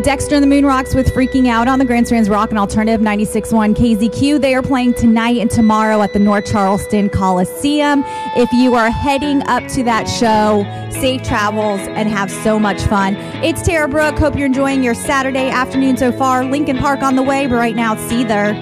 Dexter and the Moonrocks with Freaking Out on the Grand Strands Rock and Alternative 96.1 KZQ. They are playing tonight and tomorrow at the North Charleston Coliseum. If you are heading up to that show, safe travels and have so much fun. It's Tara Brooke. Hope you're enjoying your Saturday afternoon so far. Lincoln Park on the way, but right now it's Seether.